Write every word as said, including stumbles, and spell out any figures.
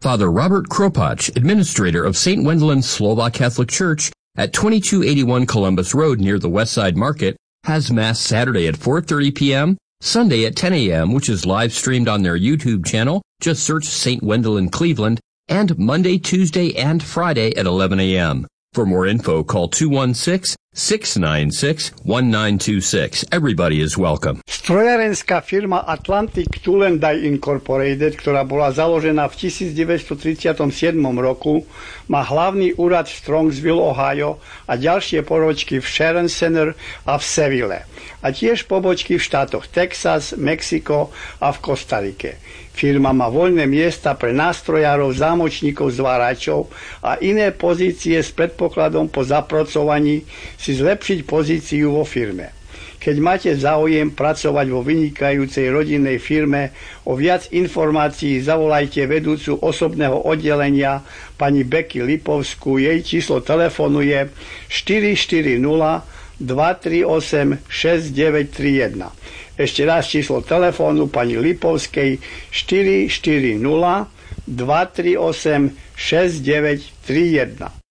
Father Robert Kropacz, administrator of Saint Wendelin Slovak Catholic Church at twenty-two eighty-one Columbus Road near the Westside Market, has Mass Saturday at four thirty p.m., Sunday at ten a.m., which is live streamed on their YouTube channel. Just search Saint Wendelin Cleveland, and Monday, Tuesday, and Friday at eleven a.m. For more info, call two one six, six nine six, one nine two six. Everybody is welcome. Strojárenská firma Atlantic Tool and Die Incorporated, ktorá bola založená v devätnásťtridsiatom siedmom roku, má hlavný úrad v Strongsville, Ohio a ďalšie pobočky v Sharon Center a v Seville. A tiež pobočky v štátoch Texas, Mexiko a v Kostarike. Firma má voľné miesta pre nástrojárov, zámočníkov, zváračov a iné pozície s predpokladom po zapracovaní si zlepšiť pozíciu vo firme. Keď máte záujem pracovať vo vynikajúcej rodinnej firme, o viac informácií zavolajte vedúcu osobného oddelenia pani Becky Lipovskú. Jej číslo telefónu je štyri štyri nula, dva tri osem, šesť deväť tri jeden. Ešte raz číslo telefónu pani Lipovskej štyri štyri nula, dva tri osem, šesť deväť tri jeden.